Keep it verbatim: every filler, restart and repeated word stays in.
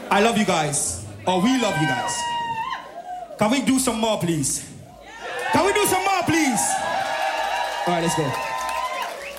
I love you guys. Or we love you guys. Can we do some more, please? Can we do some more, please? All right, let's go.